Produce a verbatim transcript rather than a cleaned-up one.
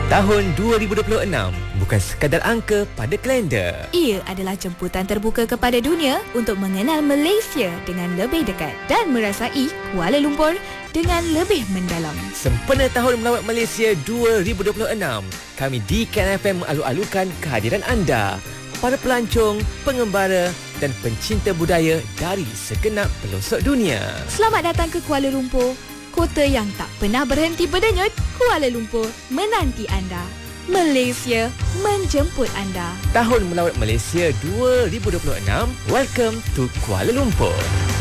Tahun dua ribu dua puluh enam bukan sekadar angka pada kalender. Ia adalah jemputan terbuka kepada dunia untuk mengenal Malaysia dengan lebih dekat dan merasai Kuala Lumpur dengan lebih mendalam. Sempena Tahun Melawat Malaysia dua ribu dua puluh enam, kami di K N F M mengalu-alukan kehadiran anda, para pelancong, pengembara dan pencinta budaya dari segenap pelosok dunia. Selamat datang ke Kuala Lumpur, kota yang tak pernah berhenti berdenyut. Kuala Lumpur menanti anda. Malaysia menjemput anda. Tahun Melawat Malaysia dua ribu dua puluh enam, welcome to Kuala Lumpur.